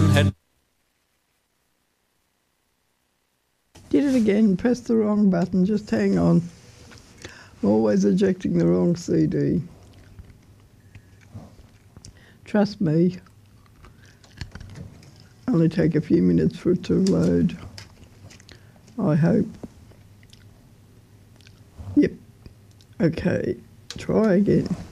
had. Did it again, press the wrong button, just hang on. Always ejecting the wrong CD. Trust me, only take a few minutes for it to load, I hope. Yep, okay, try again.